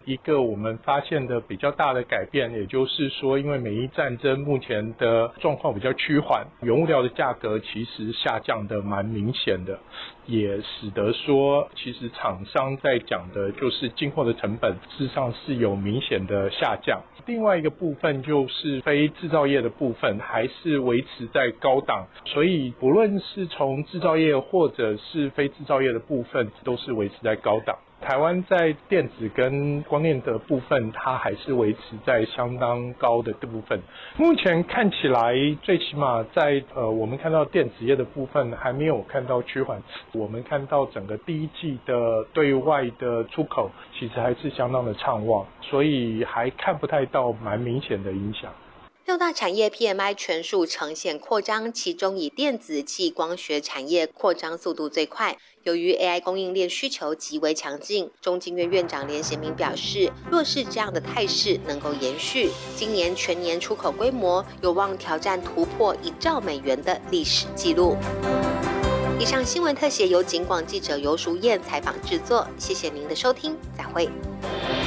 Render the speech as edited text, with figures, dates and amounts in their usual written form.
一个我们发现的比较大的改变，也就是说因为美伊战争目前的状况比较趋缓，原物料的价格其实下降的蛮明显的，也使得说其实厂商在讲的就是进货的成本事实上是有明显的下降。另外一个部分就是非制造业的部分还是维持在高档，所以不论是从制造业或者是非制造业的部分都是维持在高档。台湾在电子跟光电的部分它还是维持在相当高的部分。目前看起来最起码在我们看到电子业的部分还没有看到趋缓，我们看到整个第一季的对外的出口其实还是相当的畅旺，所以还看不太到蛮明显的影响。 六大产业 PMI 全数呈现扩张，其中以电子及光学产业扩张速度最快。由于 AI 供应链需求极为强劲，中经院院长连贤明表示，若是这样的态势能够延续，今年全年出口规模有望挑战突破1兆美元的历史纪录。以上新闻特写由警广记者游淑燕采访制作，谢谢您的收听，再会。